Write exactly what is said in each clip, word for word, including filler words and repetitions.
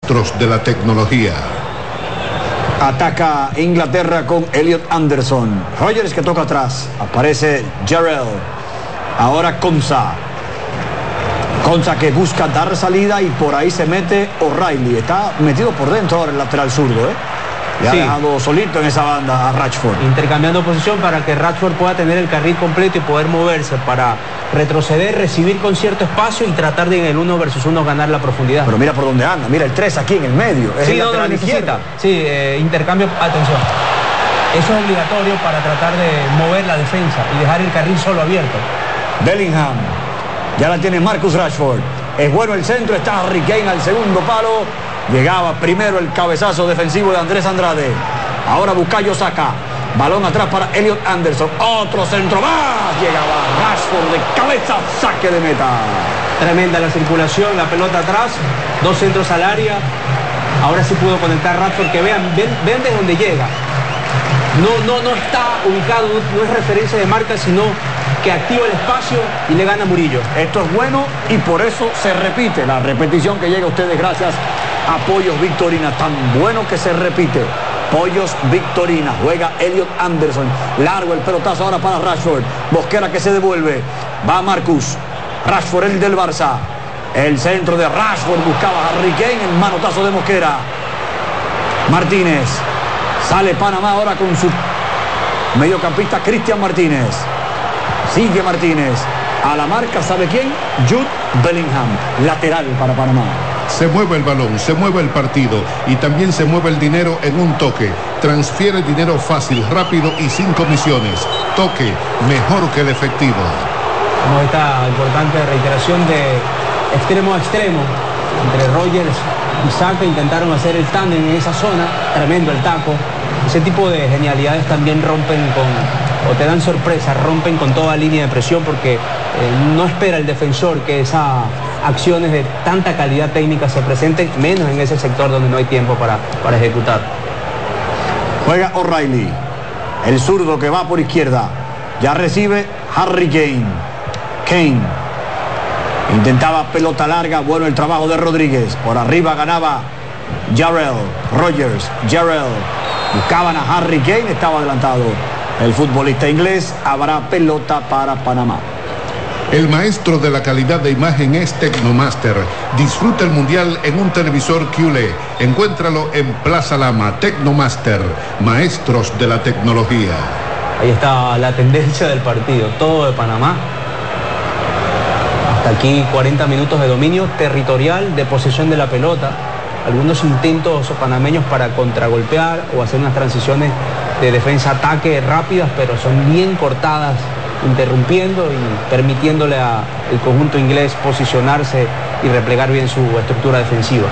maestros de la tecnología. Ataca Inglaterra con Elliot Anderson. Rogers que toca atrás. Aparece Jarrell. Ahora Konsa. Konsa que busca dar salida y por ahí se mete O'Reilly. Está metido por dentro ahora el lateral zurdo, ¿eh? Y ha sí. dejado solito en esa banda a Rashford. Intercambiando posición para que Rashford pueda tener el carril completo y poder moverse para retroceder, recibir con cierto espacio y tratar de en el uno versus uno ganar la profundidad. Pero mira por dónde anda, mira el tres aquí en el medio. Es sí, el no, lateral no izquierdo. Sí, eh, intercambio, atención. Eso es obligatorio para tratar de mover la defensa y dejar el carril solo abierto. Bellingham, ya la tiene Marcus Rashford. Es bueno el centro, está Harry Kane al segundo palo. Llegaba primero el cabezazo defensivo de Andrés Andrade. Ahora Bukayo Saka. Balón atrás para Elliot Anderson. Otro centro más. Llegaba Rashford de cabeza. Saque de meta. Tremenda la circulación. La pelota atrás. Dos centros al área. Ahora sí pudo conectar Rashford. Que vean, ven, ven de dónde llega. No, no, no está ubicado. No es referencia de marca, sino que activa el espacio y le gana a Murillo. Esto es bueno y por eso se repite. La repetición que llega a ustedes gracias a Pollos Victorina. Tan bueno que se repite. Pollos Victorina. Juega Elliot Anderson. Largo el pelotazo ahora para Rashford. Mosquera que se devuelve. Va Marcus. Rashford, el del Barça. El centro de Rashford. Buscaba a Harry Kane. El manotazo de Mosquera. Martínez. Sale Panamá ahora con su mediocampista Cristian Martínez. Sigue Martínez. A la marca, ¿sabe quién? Jude Bellingham. Lateral para Panamá. Se mueve el balón, se mueve el partido y también se mueve el dinero en un toque. Transfiere dinero fácil, rápido y sin comisiones. Toque, mejor que el efectivo. Como esta importante reiteración de extremo a extremo entre Rogers y Saka, intentaron hacer el tándem en esa zona. Tremendo el taco. Ese tipo de genialidades también rompen con, o te dan sorpresa, rompen con toda línea de presión porque eh, no espera el defensor que esas acciones de tanta calidad técnica se presenten, menos en ese sector donde no hay tiempo para, para ejecutar. Juega O'Reilly, el zurdo que va por izquierda. Ya recibe Harry Kane. Kane intentaba pelota larga, bueno el trabajo de Rodríguez. Por arriba ganaba Jarrell, Rogers, Jarrell. Buscaban a Harry Kane, estaba adelantado el futbolista inglés. Habrá pelota para Panamá. El maestro de la calidad de imagen es Tecnomaster. Disfruta el mundial en un televisor Q L E. Encuéntralo en Plaza Lama. Tecnomaster, maestros de la tecnología. Ahí está la tendencia del partido, todo de Panamá. Hasta aquí cuarenta minutos de dominio territorial, de posesión de la pelota. Algunos intentos panameños para contragolpear o hacer unas transiciones de defensa-ataque rápidas, pero son bien cortadas, interrumpiendo y permitiéndole al conjunto inglés posicionarse y replegar bien su estructura defensiva.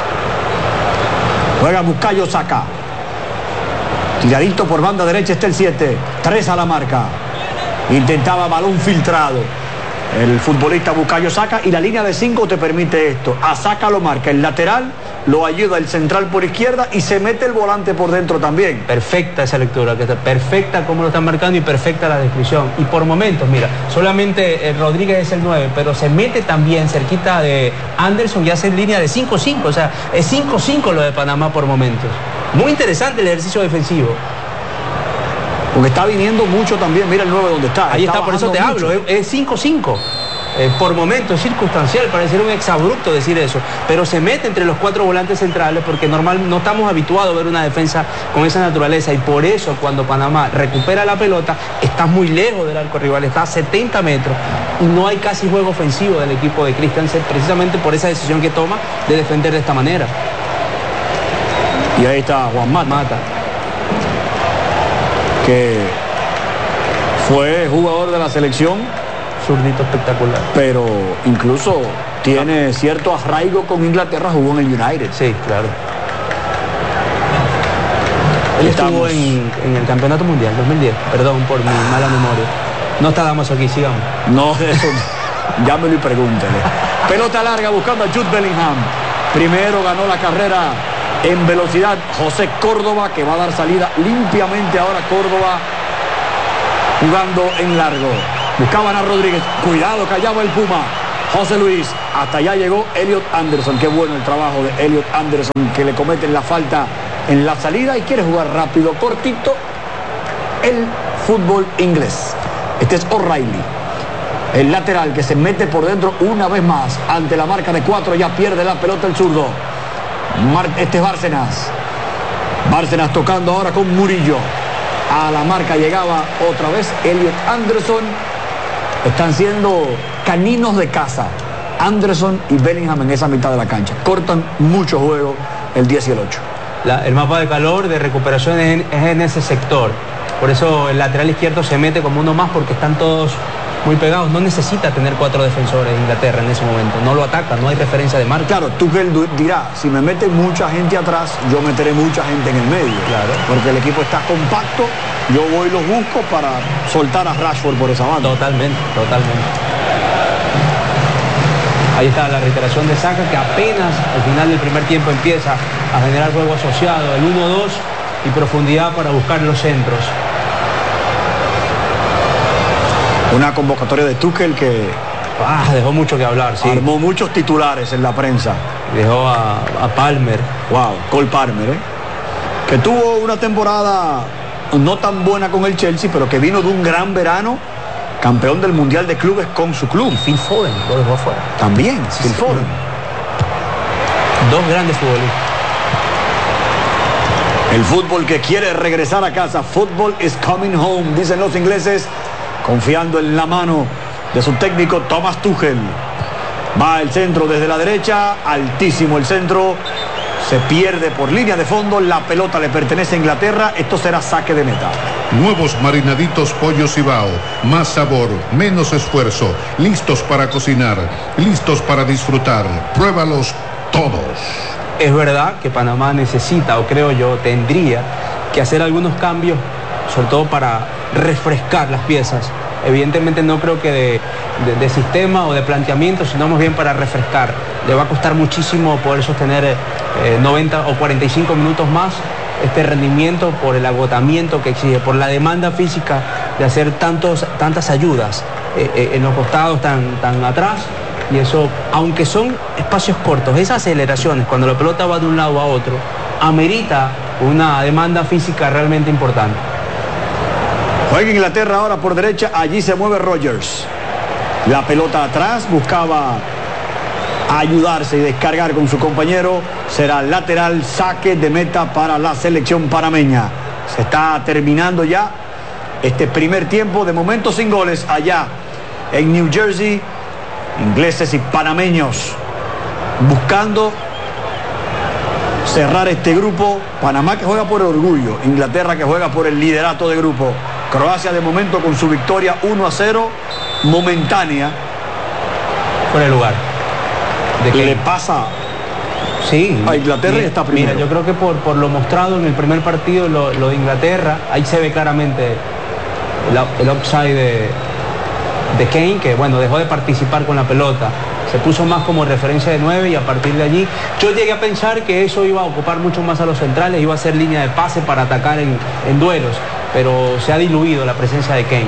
Juega Bukayo Saka. Tiradito por banda derecha está el siete. tres a la marca. Intentaba balón filtrado el futbolista Bukayo Saka y la línea de cinco te permite esto. A Saka lo marca el lateral, lo ayuda el central por izquierda y se mete el volante por dentro también. Perfecta esa lectura, que está perfecta como lo están marcando y perfecta la descripción. Y por momentos, mira, solamente eh, Rodríguez es el nueve, pero se mete también cerquita de Anderson y hace línea de cinco cinco, o sea, es cinco cinco lo de Panamá por momentos. Muy interesante el ejercicio defensivo. Porque está viniendo mucho también, mira el nueve donde está. Ahí está, está, por eso te mucho. hablo, es cinco cinco. Eh, por momentos, es circunstancial, parece un exabrupto decir eso, pero se mete entre los cuatro volantes centrales porque normal no estamos habituados a ver una defensa con esa naturaleza y por eso cuando Panamá recupera la pelota, está muy lejos del arco rival, está a setenta metros y no hay casi juego ofensivo del equipo de Christensen, precisamente por esa decisión que toma de defender de esta manera. Y ahí está Juan Mata, Mata. que fue jugador de la selección. Zurdito espectacular. Pero incluso tiene cierto arraigo con Inglaterra, jugó en el United. Sí, claro. Él estuvo en, en el Campeonato Mundial dos mil diez, perdón por mi mala memoria. No está Damaso aquí, sigamos. No, eso, llámelo y pregúntele. Pelota larga buscando a Jude Bellingham. Primero ganó la carrera en velocidad José Córdoba, que va a dar salida limpiamente ahora Córdoba jugando en largo. Buscaban a Rodríguez, cuidado, callaba el Puma. José Luis, hasta allá llegó Elliot Anderson. Qué bueno el trabajo de Elliot Anderson, que le cometen la falta en la salida y quiere jugar rápido, cortito, el fútbol inglés. Este es O'Reilly, el lateral que se mete por dentro una vez más ante la marca de cuatro. Ya pierde la pelota el zurdo. Mar este es Bárcenas. Bárcenas tocando ahora con Murillo. A la marca llegaba otra vez Elliot Anderson. Están siendo caninos de caza Anderson y Bellingham en esa mitad de la cancha. Cortan mucho juego el diez y el ocho. La, el mapa de calor de recuperación es en, es en ese sector. Por eso el lateral izquierdo se mete como uno más, porque están todos muy pegados. No necesita tener cuatro defensores de Inglaterra en ese momento. No lo ataca, no hay referencia de marca. Claro, Tuchel dirá, si me mete mucha gente atrás, yo meteré mucha gente en el medio. Claro. Porque el equipo está compacto, yo voy y los busco para soltar a Rashford por esa banda. Totalmente, totalmente. Ahí está la reiteración de Saka, que apenas al final del primer tiempo empieza a generar juego asociado, el uno dos y profundidad para buscar los centros. Una convocatoria de Tuchel que ah, dejó mucho que hablar, sí. Armó muchos titulares en la prensa. Dejó a, a Palmer. Wow, Cole Palmer, ¿eh? Que tuvo una temporada no tan buena con el Chelsea, pero que vino de un gran verano, campeón del Mundial de Clubes con su club. Y Phil Foden lo dejó afuera. También, sí, Phil sí. Foden. Dos grandes futbolistas. El fútbol que quiere regresar a casa. Football is coming home, dicen los ingleses, confiando en la mano de su técnico Thomas Tuchel. Va el centro desde la derecha, altísimo el centro, se pierde por línea de fondo, la pelota le pertenece a Inglaterra, esto será saque de meta. Nuevos marinaditos pollo Cibao, más sabor, menos esfuerzo, listos para cocinar, listos para disfrutar, pruébalos todos. Es verdad que Panamá necesita, o creo yo, tendría que hacer algunos cambios, sobre todo para refrescar las piezas. Evidentemente no creo que de, de, de sistema o de planteamiento, sino más bien para refrescar. Le va a costar muchísimo poder sostener eh, noventa o cuarenta y cinco minutos más este rendimiento por el agotamiento que exige, por la demanda física de hacer tantos, tantas ayudas eh, eh, en los costados tan, tan atrás. Y eso, aunque son espacios cortos, esas aceleraciones, cuando la pelota va de un lado a otro, amerita una demanda física realmente importante. Juega Inglaterra ahora por derecha, allí se mueve Rogers. La pelota atrás, buscaba ayudarse y descargar con su compañero. Será lateral, saque de meta para la selección panameña. Se está terminando ya este primer tiempo, de momento sin goles allá en New Jersey. Ingleses y panameños buscando cerrar este grupo. Panamá que juega por el orgullo, Inglaterra que juega por el liderato de grupo. Croacia de momento con su victoria uno a cero, momentánea. Por el lugar. ¿De qué le pasa? Sí. A Inglaterra mira, y está primero. Mira, yo creo que por, por lo mostrado en el primer partido, lo, lo de Inglaterra, ahí se ve claramente el, el upside de, de Kane, que bueno, dejó de participar con la pelota. Se puso más como referencia de nueve y a partir de allí yo llegué a pensar que eso iba a ocupar mucho más a los centrales, iba a ser línea de pase para atacar en, en duelos, pero se ha diluido la presencia de Kane.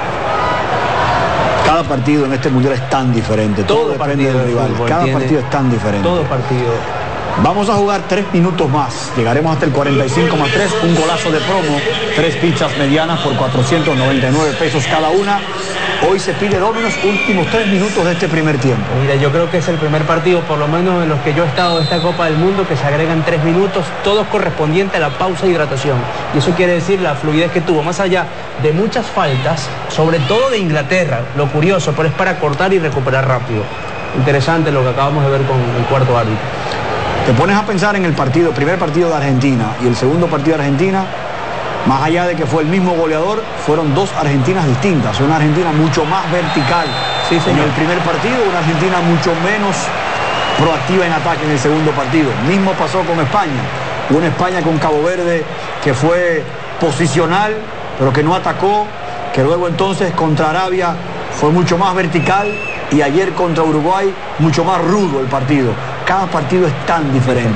Cada partido en este mundial es tan diferente, todo, todo depende del rival, fútbol, cada partido es tan diferente. Todo partido. Vamos a jugar tres minutos más, llegaremos hasta el cuarenta y cinco más tres, un golazo de promo, tres pizzas medianas por cuatrocientos noventa y nueve pesos cada una. Hoy se pide Domino's, últimos tres minutos de este primer tiempo. Mira, yo creo que es el primer partido, por lo menos en los que yo he estado de esta Copa del Mundo, que se agregan tres minutos, todos correspondientes a la pausa de hidratación. Y eso quiere decir la fluidez que tuvo, más allá de muchas faltas, sobre todo de Inglaterra, lo curioso, pero es para cortar y recuperar rápido. Interesante lo que acabamos de ver con el cuarto árbitro. Te pones a pensar en el partido, el primer partido de Argentina y el segundo partido de Argentina. Más allá de que fue el mismo goleador, fueron dos Argentinas distintas. Una Argentina mucho más vertical sí, en el primer partido, una Argentina mucho menos proactiva en ataque en el segundo partido. Mismo pasó con España. Una España con Cabo Verde que fue posicional, pero que no atacó, que luego entonces contra Arabia fue mucho más vertical y ayer contra Uruguay mucho más rudo el partido. Cada partido es tan diferente.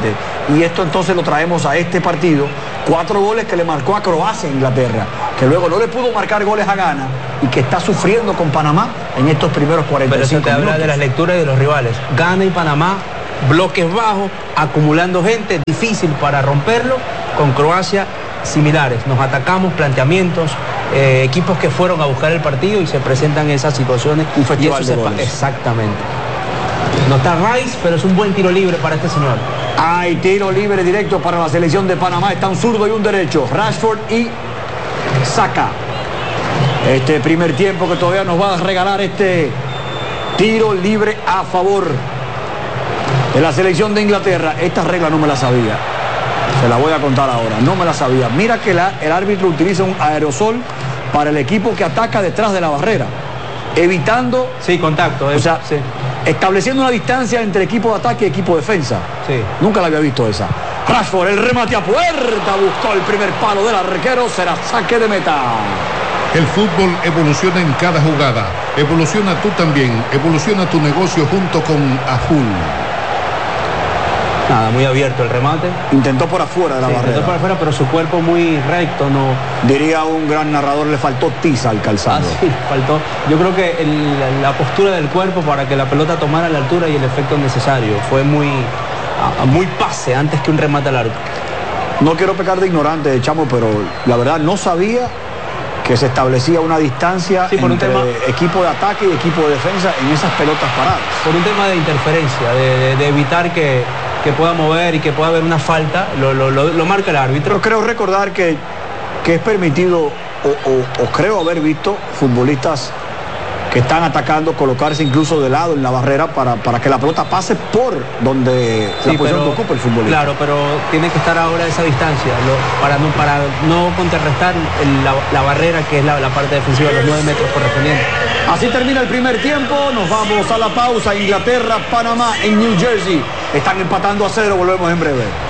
Y esto entonces lo traemos a este partido. Cuatro goles que le marcó a Croacia e Inglaterra, que luego no le pudo marcar goles a Ghana y que está sufriendo con Panamá en estos primeros cuarenta y cinco minutos. Pero eso te habla de las lecturas de los rivales. Ghana y Panamá, bloques bajos, acumulando gente, difícil para romperlo. Con Croacia, similares. Nos atacamos, planteamientos, eh, equipos que fueron a buscar el partido y se presentan esas situaciones. Un festival de goles. Exactamente. No está Rice, pero es un buen tiro libre para este señor. Hay tiro libre directo para la selección de Panamá. Está un zurdo y un derecho. Rashford y Saka. Este primer tiempo que todavía nos va a regalar este tiro libre a favor de la selección de Inglaterra. Esta regla no me la sabía. Se la voy a contar ahora. No me la sabía. Mira que la, el árbitro utiliza un aerosol para el equipo que ataca detrás de la barrera, evitando... Sí, contacto. Eh, o sea, sí. estableciendo una distancia entre equipo de ataque y equipo de defensa. Sí. Nunca la había visto esa. Rashford, el remate a puerta, buscó el primer palo del arquero, será saque de meta. El fútbol evoluciona en cada jugada. Evoluciona tú también. Evoluciona tu negocio junto con Azul. Nada, muy abierto el remate. Intentó por afuera de la sí, barrera. Intentó por afuera, pero su cuerpo muy recto, no... Diría un gran narrador, le faltó tiza al calzado. Ah, sí, faltó. Yo creo que el, la postura del cuerpo para que la pelota tomara la altura y el efecto necesario. Fue muy, muy pase antes que un remate al arco. No quiero pecar de ignorante, Chamo, pero la verdad no sabía que se establecía una distancia sí, por entre un tema, equipo de ataque y equipo de defensa en esas pelotas paradas. Por un tema de interferencia, de, de, de evitar que, que pueda mover y que pueda haber una falta, lo, lo, lo, lo marca el árbitro. Pero creo recordar que, que es permitido, o, o, o creo haber visto futbolistas que están atacando, colocarse incluso de lado en la barrera para, para que la pelota pase por donde sí, la posición que ocupa el futbolista. Claro, pero tiene que estar ahora a esa distancia, lo, para, no, para no contrarrestar el, la, la barrera que es la, la parte defensiva, los nueve metros correspondientes. Así termina el primer tiempo, nos vamos a la pausa. Inglaterra, Panamá en New Jersey. Están empatando a cero, volvemos en breve.